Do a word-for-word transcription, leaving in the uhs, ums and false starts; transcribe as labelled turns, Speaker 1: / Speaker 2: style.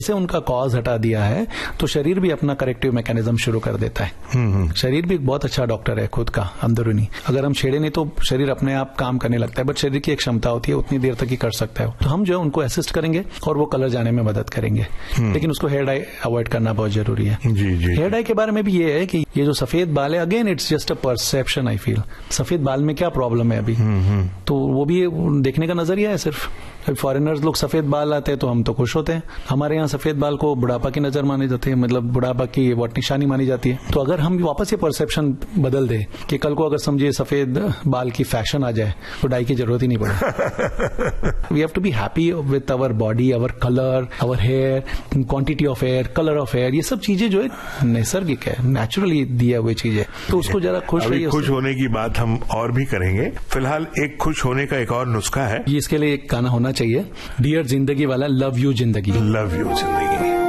Speaker 1: से उनका कॉज हटा दिया है तो शरीर भी अपना करेक्टिव मैकेनिज्म शुरू कर देता है। शरीर भी एक बहुत अच्छा डॉक्टर है खुद का अंदरूनी, अगर हम छेड़े नहीं तो शरीर अपने आप काम करने लगता है, बट शरीर की एक क्षमता होती है उतनी देर तक ही कर सकता है। तो हम जो है उनको असिस्ट करेंगे और वो कलर जाने में मदद करेंगे, लेकिन उसको हेयर डाई अवॉइड करना बहुत जरूरी है।
Speaker 2: जी जी।
Speaker 1: हेयर डाई के बारे में भी ये है कि ये जो सफेद बाल है, again it's just a perception. I feel सफेद बाल में क्या प्रॉब्लम है अभी, तो वो भी देखने का नजरिया है सिर्फ। फॉरेनर्स लोग सफेद बाल आते हैं तो हम तो खुश होते हैं, हमारे यहाँ सफेद बाल को बुढ़ापा की नजर मानी जाती है, मतलब बुढ़ापा की बहुत निशानी मानी जाती है। तो अगर हम वापस ये परसेप्शन बदल दे कि कल को अगर समझिए सफेद बाल की फैशन आ जाए तो डाई की जरूरत ही नहीं पड़े। We have to be happy with our body, our colour, our hair, quantity of hair, colour of hair, ये सब चीजें जो है नैसर्गिक है, नेचुरली दिया हुई चीजें, तो उसको जरा खुश रहिए।
Speaker 2: खुश होने की बात हम और भी करेंगे, फिलहाल एक खुश होने का एक और नुस्खा है।
Speaker 1: इसके लिए एक गाना होना चाहिए, डियर जिंदगी वाला, लव यू जिंदगी।
Speaker 2: लव यू जिंदगी।